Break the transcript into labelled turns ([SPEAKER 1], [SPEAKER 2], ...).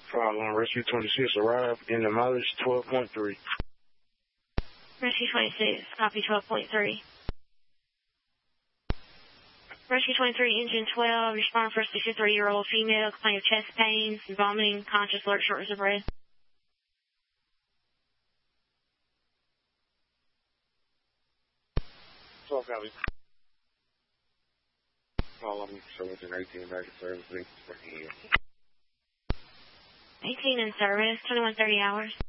[SPEAKER 1] Problem, Rescue 26 arrived in the mileage 12.3.
[SPEAKER 2] Rescue 26, copy 12.3. Rescue 23, engine 12, respond for a 63-year-old female, complaint of chest pains, vomiting, conscious, alert, shortness of breath.
[SPEAKER 1] 12 copy. Call on Sherwin 18 back at service.
[SPEAKER 2] 18 in service, 21:30 hours.